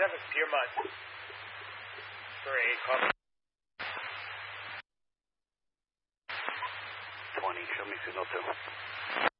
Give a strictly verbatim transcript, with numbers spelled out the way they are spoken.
seven, Piermont. three, copy. twenty, show me signal two.